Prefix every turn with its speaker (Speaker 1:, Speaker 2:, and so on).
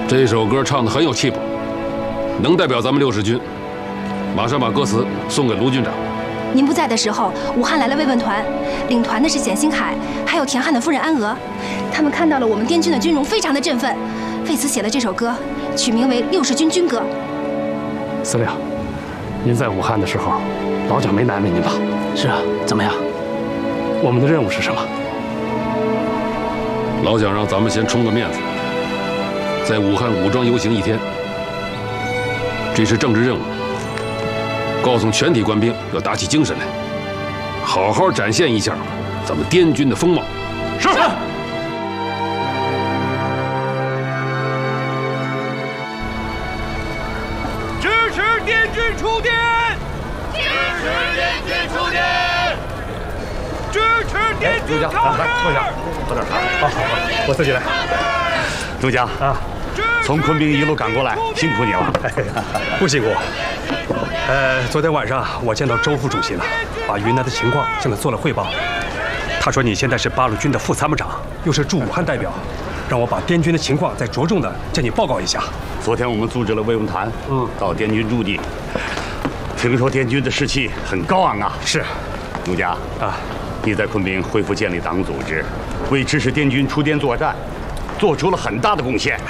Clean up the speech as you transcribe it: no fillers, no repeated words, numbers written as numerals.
Speaker 1: 这首歌唱得很有气魄，能代表咱们60军。马上把歌词送给卢军长。
Speaker 2: 您不在的时候，武汉来了慰问团，领团的是简新凯，还有田汉的夫人安娥。他们看到了我们滇军的军容，非常的振奋，为此写了这首歌，取名为《60军军歌》。
Speaker 3: 司令，您在武汉的时候，老蒋没难为您吧？
Speaker 4: 是啊，怎么样？
Speaker 3: 我们的任务是什么？
Speaker 1: 老蒋让咱们先充个面子，在武汉武装游行1天，这是政治任务。告诉全体官兵要打起精神来，好好展现一下咱们滇军的风貌。是。
Speaker 5: 支持滇军出滇！支持滇军出滇！支持滇军抗日！
Speaker 3: 来坐下，喝点茶。好，我自己来。
Speaker 6: 陆江啊，从昆明一路赶过来，辛苦你了。
Speaker 3: 不辛苦。昨天晚上我见到周副主席了，把云南的情况向他做了汇报。他说你现在是八路军的副参谋长，又是驻武汉代表，让我把滇军的情况再着重的向你报告一下。
Speaker 6: 昨天我们组织了慰问团，到滇军驻地，听说滇军的士气很高昂啊。
Speaker 3: 是，
Speaker 6: 陆家啊，你在昆明恢复建立党组织，为支持滇军出滇作战，做出了很大的贡献。